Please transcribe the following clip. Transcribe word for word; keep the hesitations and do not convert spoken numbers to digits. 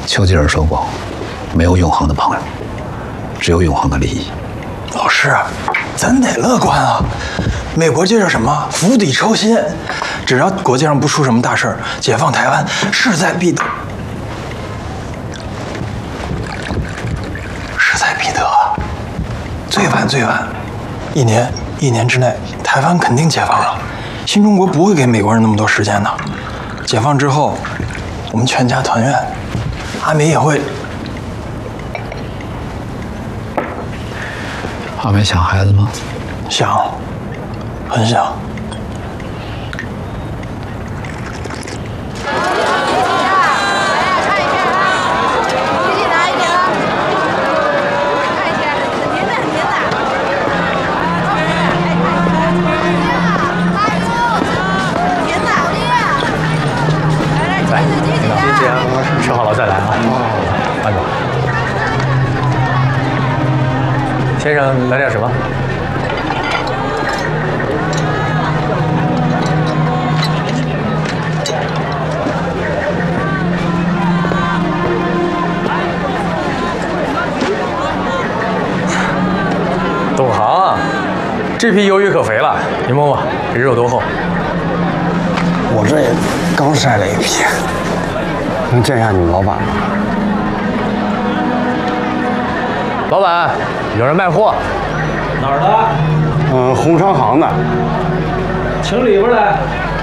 丘吉尔说过，没有永恒的朋友，只有永恒的利益。 老师，咱得乐观啊！美国这叫什么？釜底抽薪。只要国际上不出什么大事儿，解放台湾势在必得。势在必得，最晚最晚，一年一年之内，台湾肯定解放了。新中国不会给美国人那么多时间的。解放之后，我们全家团圆，阿美也会。 阿美想孩子吗？ 想，很想。 吃好了再来啊！慢走。先生，来点什么？懂行啊！这批鱿鱼可肥了，你摸摸，这肉多厚。 我这也刚筛了一批。能见一下你们老板吗？ 老板，有人卖货。 哪儿的？ 嗯，红商行的。 请里边来。